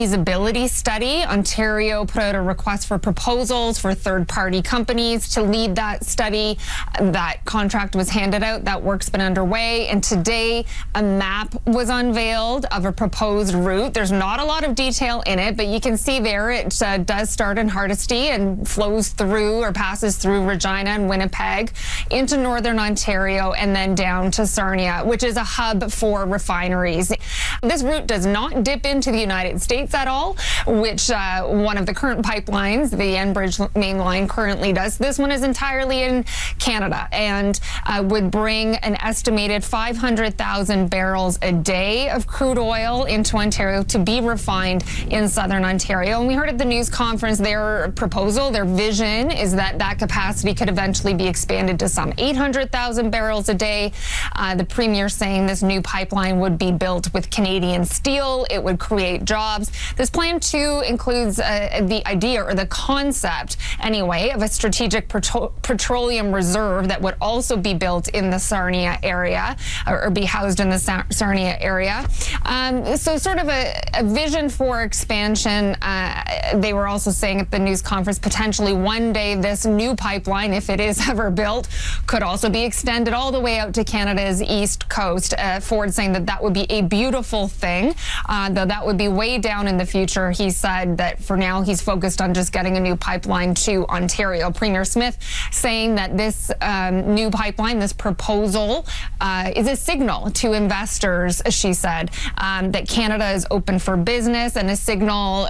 feasibility study. Ontario put out a request for proposals for third-party companies to lead that study. That contract was handed out. That work's been underway. And today, a map was unveiled of a proposed route. There's not a lot of detail in it, but you can see there it does start in Hardisty and flows through or passes through Regina and Winnipeg into Northern Ontario and then down to Sarnia, which is a hub for refineries. This route does not dip into the United States at all, which one of the current pipelines, the Enbridge main line, currently does. This one is entirely in Canada and would bring an estimated 500,000 barrels a day of crude oil into Ontario to be refined in Southern Ontario. And we heard at the news conference their proposal, their vision is that that capacity could eventually be expanded to some 800,000 barrels a day. The Premier saying this new pipeline would be built with Canadian steel. It would create jobs. This plan, too, includes the idea or the concept, anyway, of a strategic petroleum reserve that would also be built in the Sarnia area or be housed in the Sarnia area. So sort of a vision for expansion. They were also saying at the news conference potentially one day this new pipeline, if it is ever built, could also be extended all the way out to Canada's east coast. Ford saying that that would be a beautiful thing, though that would be way down in the future. He said that for now he's focused on just getting a new pipeline to Ontario. Premier Smith saying that this new pipeline, this proposal, is a signal to investors, she said, that Canada is open for business, and a signal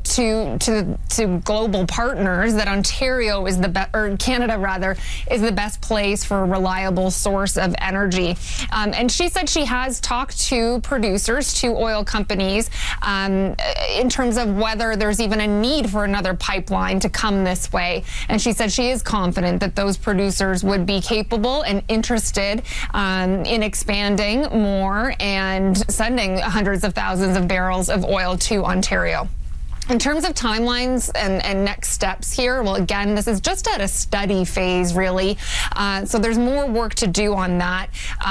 to global partners that Ontario is Canada rather, is the best place for a reliable source of energy. And she said she has talked to producers, to oil companies, in terms of whether there's even a need for another pipeline to come this way. And she said she is confident that those producers would be capable and interested in expanding more and sending hundreds of thousands of barrels of oil to Ontario. In terms of timelines and next steps here, well, again, this is just at a study phase, really. So there's more work to do on that.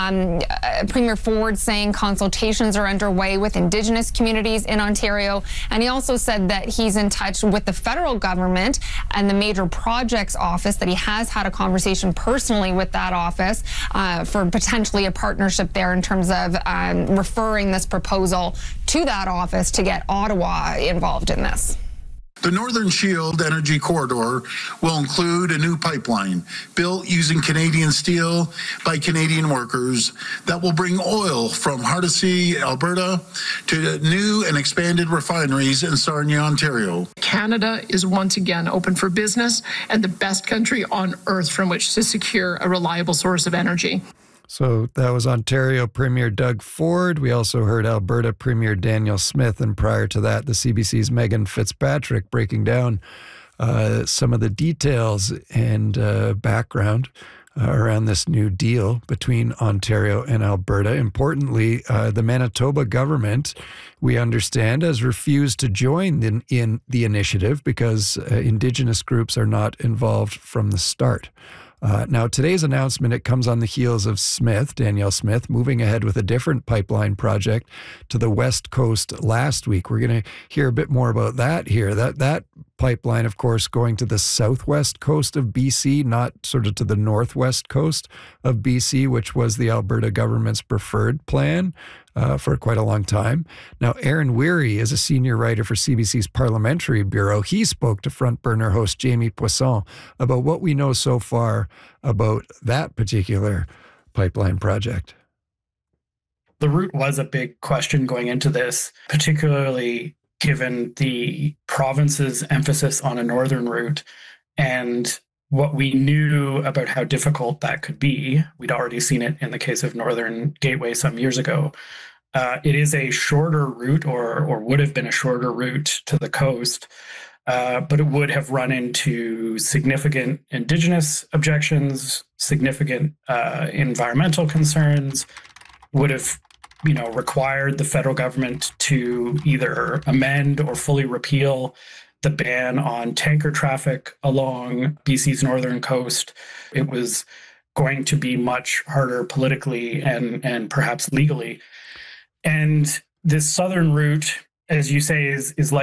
Premier Ford saying consultations are underway with Indigenous communities in Ontario. And he also said that he's in touch with the federal government and the Major Projects Office, that he has had a conversation personally with that office for potentially a partnership there in terms of referring this proposal to that office to get Ottawa involved in this. The Northern Shield Energy Corridor will include a new pipeline built using Canadian steel by Canadian workers that will bring oil from Hardisty, Alberta, to new and expanded refineries in Sarnia, Ontario. Canada is once again open for business and the best country on earth from which to secure a reliable source of energy. So that was Ontario Premier Doug Ford. We also heard Alberta Premier Danielle Smith, and prior to that, the CBC's Megan Fitzpatrick breaking down some of the details and background around this new deal between Ontario and Alberta. Importantly, the Manitoba government, we understand, has refused to join in the initiative because Indigenous groups are not involved from the start. Now, today's announcement, it comes on the heels of Danielle Smith, moving ahead with a different pipeline project to the West Coast last week. We're going to hear a bit more about that here. That pipeline, of course, going to the southwest coast of BC, not sort of to the northwest coast of BC, which was the Alberta government's preferred plan for quite a long time. Now, Aaron Weary is a senior writer for CBC's Parliamentary Bureau. He spoke to Front Burner host Jamie Poisson about what we know so far about that particular pipeline project. The route was a big question going into this, particularly given the province's emphasis on a northern route and what we knew about how difficult that could be. We'd already seen it in the case of Northern Gateway some years ago. It is a shorter route, or would have been a shorter route to the coast, but it would have run into significant Indigenous objections, significant environmental concerns, would have required the federal government to either amend or fully repeal the ban on tanker traffic along BC's northern coast. It was going to be much harder politically and perhaps legally. And this southern route as you say, is